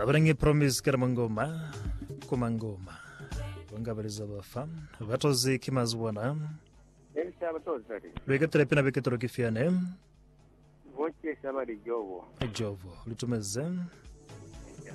Abarangi promise karamangoma kumangoma wangabariza bafa batozi kimazwana Elisa batozari lwegatele pina beketoro kifiane voche sabari jovo litumeze